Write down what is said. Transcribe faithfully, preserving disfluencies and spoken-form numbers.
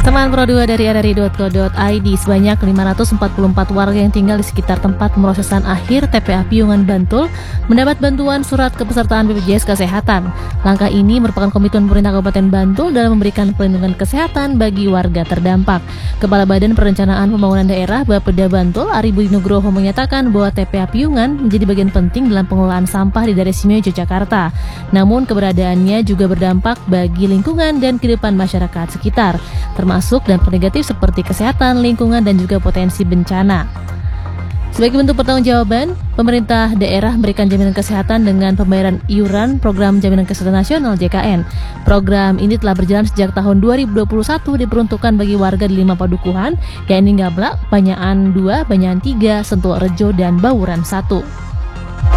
Teman Pro dua dari r r i titik co titik i d, sebanyak lima ratus empat puluh empat warga yang tinggal di sekitar tempat pemrosesan akhir T P A Piungan Bantul mendapat bantuan surat kepesertaan B P J S Kesehatan. Langkah ini merupakan komitmen pemerintah Kabupaten Bantul dalam memberikan perlindungan kesehatan bagi warga terdampak. Kepala Badan Perencanaan Pembangunan Daerah Bapeda Bantul, Ari Budi Nugroho, menyatakan bahwa T P A Piungan menjadi bagian penting dalam pengelolaan sampah di Daerah Istimewa Yogyakarta. Namun keberadaannya juga berdampak bagi lingkungan dan kehidupan masyarakat sekitar, termasuk dampak negatif seperti kesehatan, lingkungan, dan juga potensi bencana. Sebagai bentuk pertanggungjawaban, pemerintah daerah memberikan jaminan kesehatan dengan pembayaran iuran Program Jaminan Kesehatan Nasional J K N. Program ini telah berjalan sejak tahun dua ribu dua puluh satu, diperuntukkan bagi warga di lima padukuhan, yakni Gablak, Banyaan dua, Banyaan tiga, Sentul Rejo, dan Bawuran satu.